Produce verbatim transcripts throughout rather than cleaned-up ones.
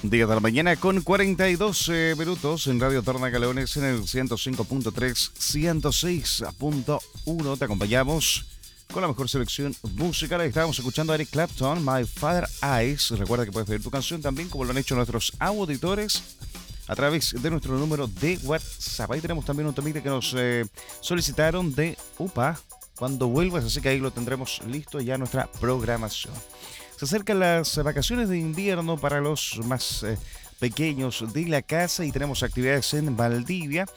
diez de la mañana con cuarenta y dos eh, minutos en Radio Tornacaleones en el ciento cinco punto tres, ciento seis punto uno. Te acompañamos con la mejor selección musical. Estábamos escuchando a Eric Clapton, My Father Eyes. Recuerda que puedes pedir tu canción también, como lo han hecho nuestros auditores, a través de nuestro número de WhatsApp. Ahí tenemos también un temita que nos eh, solicitaron de UPA, Cuando Vuelvas, así que ahí lo tendremos listo ya nuestra programación. Se acercan las vacaciones de invierno para los más eh, pequeños de la casa y tenemos actividades en Valdivia,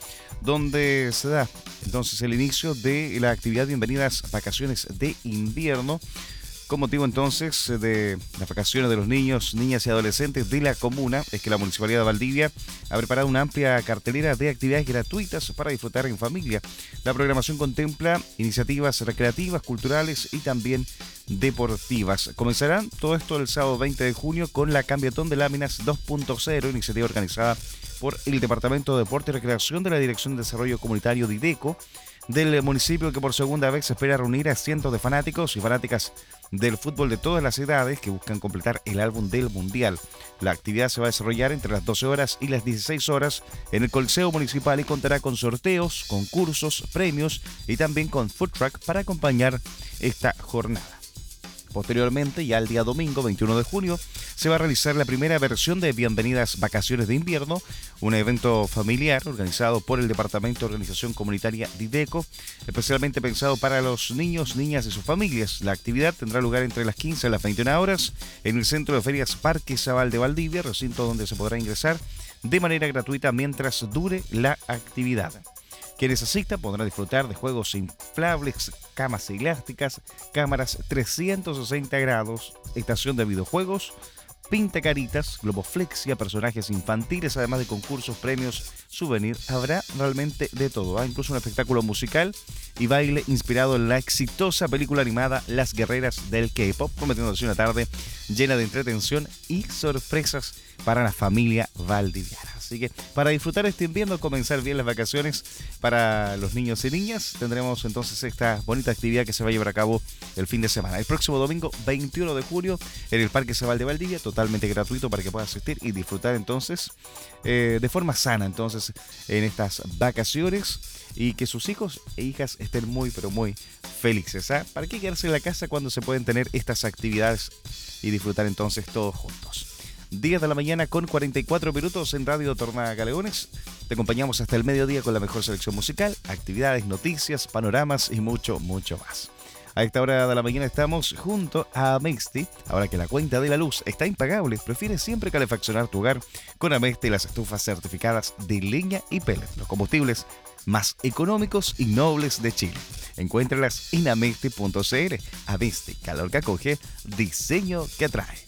donde se da entonces el inicio de la actividad Bienvenidas Vacaciones de Invierno, con motivo entonces de las vacaciones de los niños, niñas y adolescentes de la comuna. Es que la Municipalidad de Valdivia ha preparado una amplia cartelera de actividades gratuitas para disfrutar en familia. La programación contempla iniciativas recreativas, culturales y también deportivas. Comenzarán todo esto el sábado veinte de junio con la Cambiatón de Láminas dos punto cero, iniciativa organizada por el Departamento de Deporte y Recreación de la Dirección de Desarrollo Comunitario de IDECO del municipio, que por segunda vez espera reunir a cientos de fanáticos y fanáticas del fútbol de todas las edades que buscan completar el álbum del Mundial. La actividad se va a desarrollar entre las doce horas y las dieciséis horas en el Coliseo Municipal y contará con sorteos, concursos, premios y también con food truck para acompañar esta jornada. Posteriormente, ya el día domingo veintiuno de junio, se va a realizar la primera versión de Bienvenidas Vacaciones de Invierno, un evento familiar organizado por el Departamento de Organización Comunitaria de IDECO, especialmente pensado para los niños, niñas y sus familias. La actividad tendrá lugar entre las quince y las veintiuna horas en el Centro de Ferias Parque Zabal de Valdivia, recinto donde se podrá ingresar de manera gratuita mientras dure la actividad. Quienes asistan podrán disfrutar de juegos inflables, camas elásticas, cámaras trescientos sesenta grados, estación de videojuegos, pintacaritas, globoflexia, personajes infantiles, además de concursos, premios, souvenir. Habrá realmente de todo, ¿eh? Incluso un espectáculo musical y baile inspirado en la exitosa película animada Las Guerreras del K-Pop, prometiendo así una tarde llena de entretención y sorpresas para la familia valdiviana. Así que para disfrutar este invierno, comenzar bien las vacaciones para los niños y niñas, tendremos entonces esta bonita actividad que se va a llevar a cabo el fin de semana. El próximo domingo veintiuno de junio en el Parque Zabal de Valdivia, totalmente gratuito para que puedan asistir y disfrutar entonces eh, de forma sana entonces en estas vacaciones, y que sus hijos e hijas estén muy pero muy felices. ¿eh? ¿Para qué quedarse en la casa cuando se pueden tener estas actividades y disfrutar entonces todos juntos? diez de la mañana con cuarenta y cuatro minutos en Radio Tornacaleones. Te acompañamos hasta el mediodía con la mejor selección musical, actividades, noticias, panoramas y mucho, mucho más. A esta hora de la mañana estamos junto a Amexti. Ahora que la cuenta de la luz está impagable, prefiere siempre calefaccionar tu hogar con Amexti y las estufas certificadas de leña y pellet, los combustibles más económicos y nobles de Chile. Encuéntralas en amexti punto c l. Amexti, calor que acoge, diseño que atrae.